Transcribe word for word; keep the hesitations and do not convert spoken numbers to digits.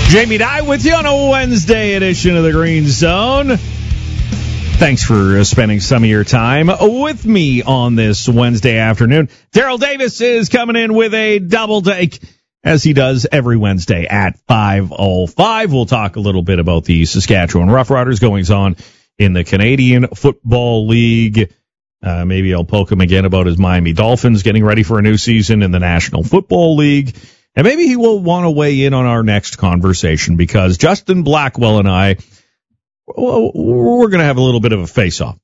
Jamie Dye with you on a Wednesday edition of the Green Zone. Thanks for spending some of your time with me on this Wednesday afternoon. Daryl Davis is coming in with a double take, as he does every Wednesday at five oh five. We'll talk a little bit about the Saskatchewan Roughriders goings on in the Canadian Football League. Uh, maybe I'll poke him again about his Miami Dolphins getting ready for a new season in the National Football League. And maybe he will want to weigh in on our next conversation, because Justin Blackwell and I, well, we're going to have a little bit of a face-off.